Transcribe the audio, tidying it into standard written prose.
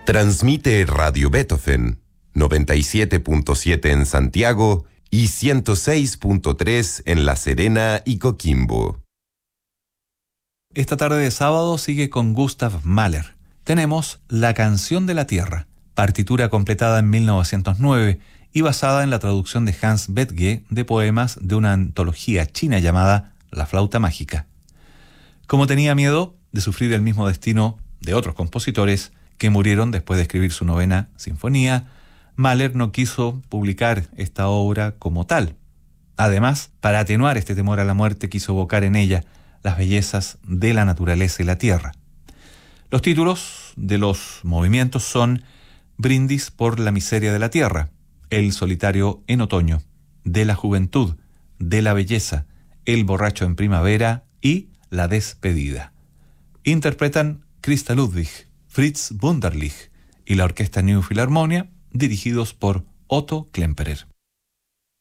Transmite Radio Beethoven, 97.7 en Santiago y 106.3 en La Serena y Coquimbo. Esta tarde de sábado sigue con Gustav Mahler. Tenemos La Canción de la Tierra, partitura completada en 1909 y basada en la traducción de Hans Bethge de poemas de una antología china llamada La Flauta Mágica. Como tenía miedo de sufrir el mismo destino de otros compositores que murieron después de escribir su novena sinfonía, Mahler no quiso publicar esta obra como tal. Además, para atenuar este temor a la muerte, quiso evocar en ella las bellezas de la naturaleza y la tierra. Los títulos de los movimientos son Brindis por la miseria de la tierra, El solitario en otoño, De la juventud, De la belleza, El borracho en primavera y La despedida. Interpretan Christa Ludwig, Fritz Wunderlich y la orquesta New Philharmonia, dirigidos por Otto Klemperer.